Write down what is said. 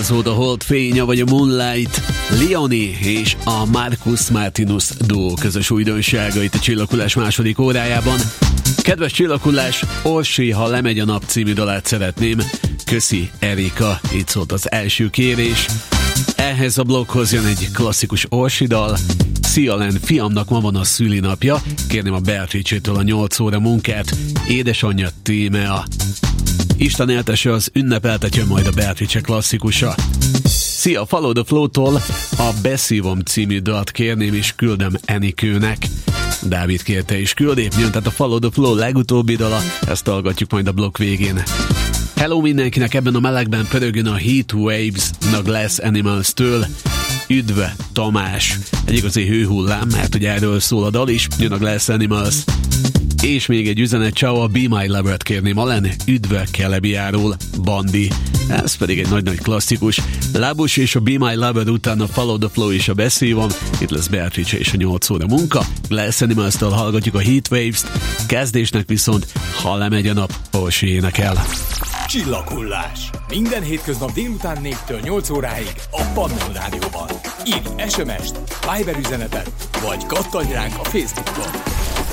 Rizód a Hold fénya vagy a Moonlight, Leoni és a Marcus Martinus duó közös újdonságait a Csillaghullás második órájában. Kedves Csillaghullás, Orsi, ha lemegy a nap című dalát szeretném. Köszi, Erika, itt szólt az első kérés. Ehhez a blokkhoz jön egy klasszikus Orsi dal. Szia Len, fiamnak ma van a szülinapja, kérném a Beatrice-től a 8 óra munkát. Édesanyja Tímea. Isten éltesse, az ünnepeltetje majd a Beatrice klasszikusa. Szia, Follow the Flow-tól a Beszívom című dalt kérném és küldöm Enikőnek. Dávid kérte és küldép, jön tehát a Follow the Flow legutóbbi dala, ezt hallgatjuk majd a blokk végén. Hello mindenkinek, ebben a melegben pörögön a Heat Waves a Glass Animals-től. Üdv, Tamás! Egy igazi hőhullám, mert ugye erről szól a dal is, jön a Glass Animals. És még egy üzenet, ciao, a Be My Lover-t kérném Alen, üdv Kelebiáról, Bandi. Ez pedig egy nagy-nagy klasszikus. Lábus és a Be My Lover után a Follow the Flow és a Beszívom. Itt lesz Beatrice és a 8 óra munka. Glass Animals-től hallgatjuk a Heat Waves-t. Kezdésnek viszont, ha lemegy a nap, Orsi énekel. Csillaghullás. Minden hétköznap délután 4-től 8 óráig a Pannon Rádióban. Írj SMS-t, Viber üzenetet, vagy kattanj ránk a Facebookon.